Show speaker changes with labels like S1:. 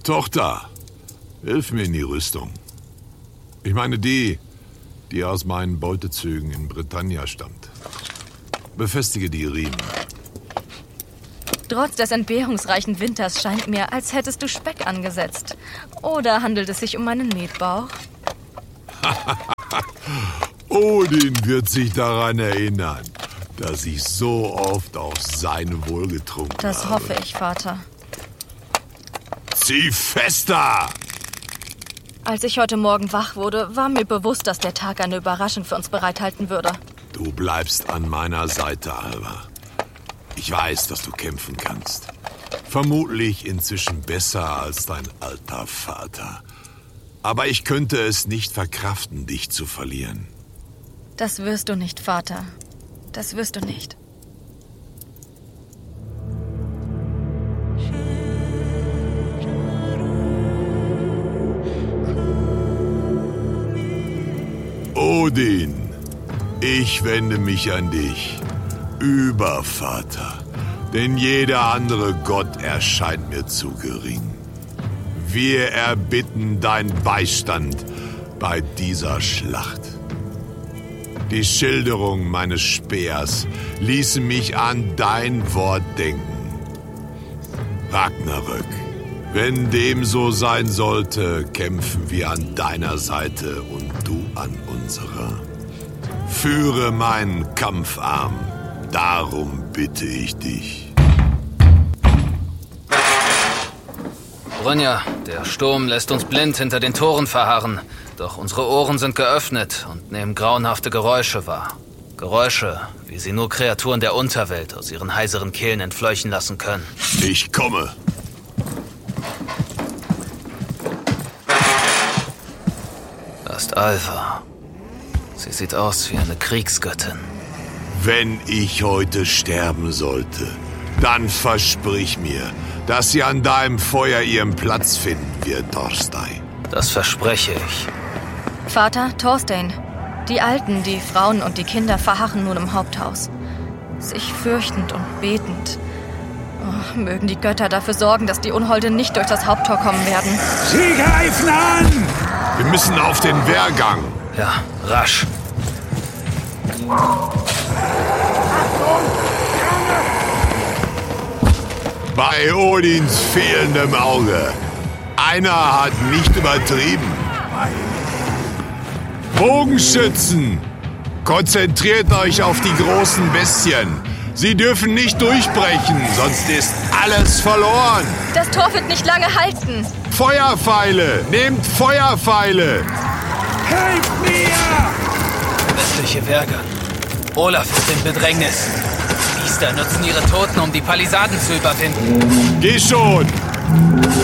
S1: Tochter, hilf mir in die Rüstung. Ich meine die aus meinen Beutezügen in Britannia stammt. Befestige die Riemen.
S2: Trotz des entbehrungsreichen Winters scheint mir, als hättest du Speck angesetzt. Oder handelt es sich um meinen Metbauch?
S1: Odin wird sich daran erinnern, dass ich so oft auf sein Wohl getrunken habe.
S2: Das hoffe ich, Vater.
S1: Zieh fester!
S2: Als ich heute Morgen wach wurde, war mir bewusst, dass der Tag eine Überraschung für uns bereithalten würde.
S1: Du bleibst an meiner Seite, Alva. Ich weiß, dass du kämpfen kannst. Vermutlich inzwischen besser als dein alter Vater. Aber ich könnte es nicht verkraften, dich zu verlieren.
S2: Das wirst du nicht, Vater. Das wirst du nicht.
S1: Odin, ich wende mich an dich, Übervater, denn jeder andere Gott erscheint mir zu gering. Wir erbitten deinen Beistand bei dieser Schlacht. Die Schilderung meines Speers ließen mich an dein Wort denken. Ragnarök, wenn dem so sein sollte, kämpfen wir an deiner Seite und du an unserer. Führe meinen Kampfarm, darum bitte ich dich.
S3: Brynja, der Sturm lässt uns blind hinter den Toren verharren. Doch unsere Ohren sind geöffnet und nehmen grauenhafte Geräusche wahr. Geräusche, wie sie nur Kreaturen der Unterwelt aus ihren heiseren Kehlen entfleuchen lassen können.
S1: Ich komme.
S3: Das ist Alva. Sie sieht aus wie eine Kriegsgöttin.
S1: Wenn ich heute sterben sollte, dann versprich mir, dass sie an deinem Feuer ihren Platz finden wird, Thorstein.
S3: Das verspreche ich.
S2: Vater, Thorstein, die Alten, die Frauen und die Kinder verharren nun im Haupthaus. Sich fürchtend und betend. Oh, mögen die Götter dafür sorgen, dass die Unholde nicht durch das Haupttor kommen werden.
S4: Sie greifen an!
S1: Wir müssen auf den Wehrgang.
S3: Ja, rasch.
S1: Bei Odins fehlendem Auge. Einer hat nicht übertrieben. Bogenschützen! Konzentriert euch auf die großen Bestien. Sie dürfen nicht durchbrechen, sonst ist alles verloren.
S2: Das Tor wird nicht lange halten.
S1: Feuerpfeile! Nehmt Feuerpfeile!
S4: Helft mir!
S3: Westliche Wehrgang. Olaf ist in Bedrängnis. Die Biester nutzen ihre Toten, um die Palisaden zu überwinden.
S1: Geh schon!